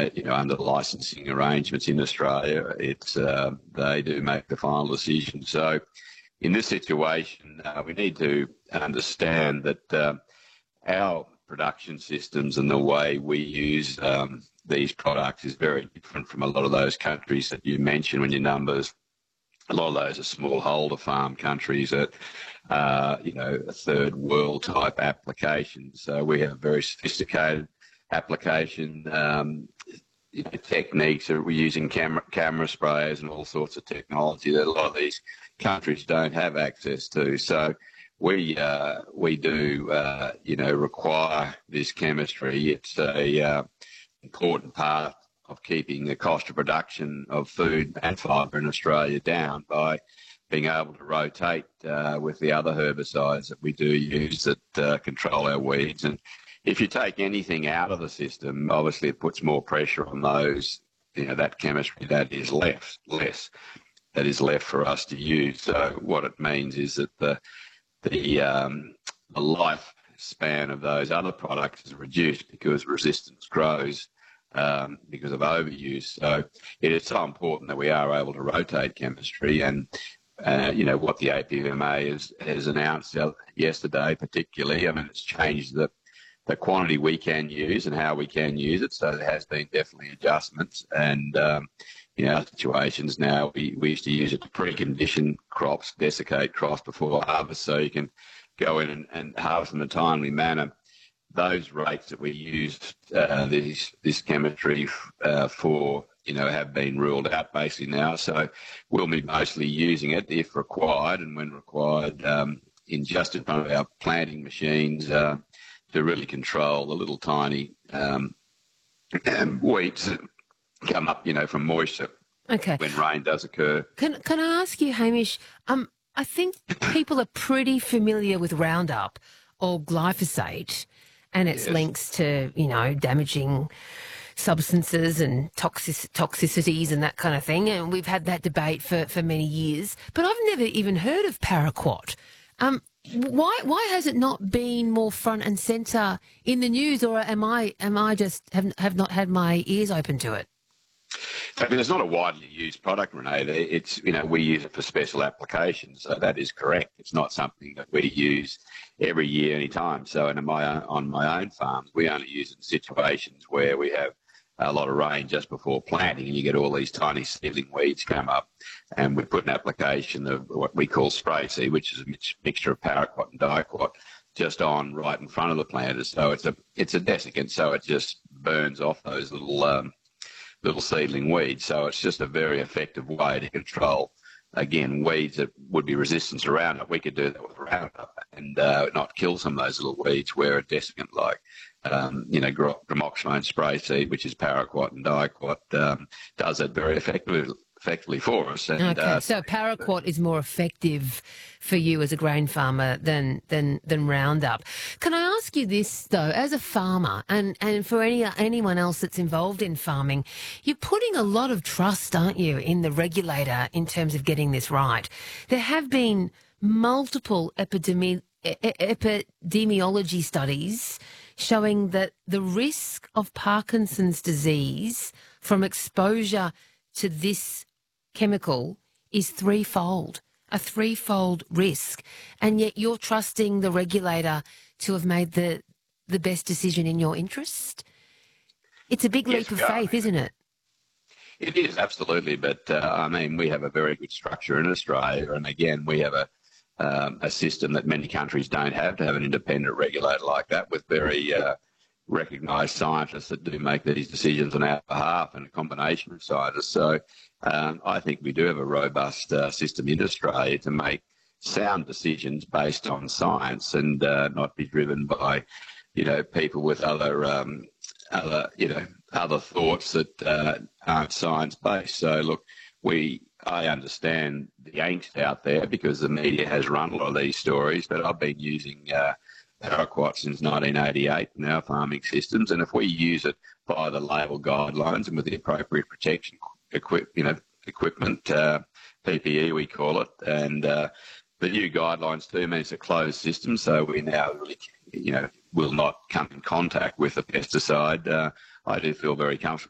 under licensing arrangements in Australia, they do make the final decision. So in this situation, we need to understand that our production systems and the way we use these products is very different from a lot of those countries that you mentioned when your numbers. A lot of those are smallholder farm countries that, third world type applications. So we have very sophisticated application techniques. We're using camera sprayers and all sorts of technology that a lot of these countries don't have access to. So we do require this chemistry. It's a important part of keeping the cost of production of food and fibre in Australia down by being able to rotate with the other herbicides that we do use that control our weeds. And if you take anything out of the system, obviously it puts more pressure on those, that chemistry that is left for us to use. So what it means is that the lifespan of those other products is reduced because resistance grows because of overuse. So it is so important that we are able to rotate chemistry, and what the APMA has announced yesterday particularly, it's changed the quantity we can use and how we can use it. So there has been definitely adjustments, and in our situations now, we used to use it to precondition crops, desiccate crops before harvest, so you can go in and harvest in a timely manner. Those rates that we used this chemistry for, have been ruled out basically now. So we'll be mostly using it if required, and when required, in front of our planting machines to really control the little tiny weeds that come up, from moisture. Okay. When rain does occur. Can I ask you, Hamish? I think people are pretty familiar with Roundup or glyphosate and its links to, damaging substances and toxicities and that kind of thing. And we've had that debate for many years. But I've never even heard of paraquat. Why has it not been more front and centre in the news, or am I just have not had my ears open to it? It's not a widely used product, Renee. It's, we use it for special applications, so that is correct. It's not something that we use every year, any time. So on my own farms, we only use it in situations where we have a lot of rain just before planting, and you get all these tiny seedling weeds come up, and we put an application of what we call spray seed, which is a mixture of paraquat and diquat, just on right in front of the planters. So it's a desiccant, so it just burns off those little seedling weeds. So it's just a very effective way to control, again, weeds that would be resistant to Roundup. We could do that with Roundup and not kill some of those little weeds, where a desiccant like, gramoxylone spray seed, which is paraquat and diquat, does that very effectively for us. And, okay, so paraquat is more effective for you as a grain farmer than Roundup. Can I ask you this, though, as a farmer and for anyone else that's involved in farming, you're putting a lot of trust, aren't you, in the regulator in terms of getting this right? There have been multiple epidemiology studies showing that the risk of Parkinson's disease from exposure to this chemical is threefold, a threefold risk, and yet you're trusting the regulator to have made the best decision in your interest? It's a big leap of faith, isn't it? It is, absolutely, but we have a very good structure in Australia, and again, we have a system that many countries don't have, to have an independent regulator like that with very recognised scientists that do make these decisions on our behalf, and a combination of scientists. So I think we do have a robust system in Australia to make sound decisions based on science, and not be driven by, people with other thoughts that aren't science-based. So look, I understand the angst out there because the media has run a lot of these stories, but I've been using paraquat since 1988 in our farming systems, and if we use it by the label guidelines and with the appropriate protection equipment, PPE we call it, and the new guidelines do mean it's a closed system, so we now really, will not come in contact with the pesticide. I do feel very comfortable